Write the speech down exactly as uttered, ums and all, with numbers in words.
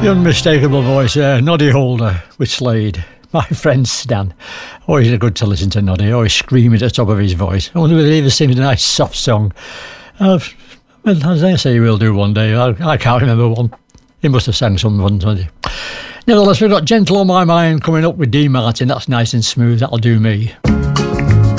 The unmistakable voice there, Noddy Holder with Slade. My friend Stan. Always good to listen to Noddy, always screaming at the top of his voice. I wonder if he ever sings a nice soft song. Uh, well, as I say he will do one day. I, I can't remember one. He must have sang some ones, hasn't he? Nevertheless, we've got Gentle on My Mind coming up with Dean Martin. That's nice and smooth. That'll do me.